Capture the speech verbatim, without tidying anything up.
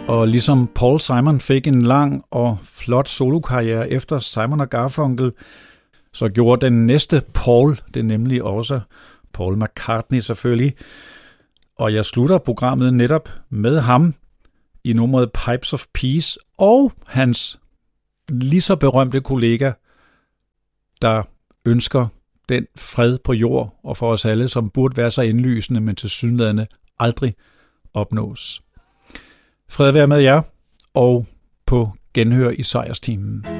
Og ligesom Paul Simon fik en lang og flot solokarriere efter Simon og Garfunkel, så gjorde den næste Paul det nemlig også. Paul McCartney selvfølgelig. Og jeg slutter programmet netop med ham i nummeret Pipes of Peace og hans lige så berømte kollega, der ønsker den fred på jord og for os alle, som burde være så indlysende, men tilsyneladende aldrig opnås. Fred være med jer, og på genhør i sejrstimen.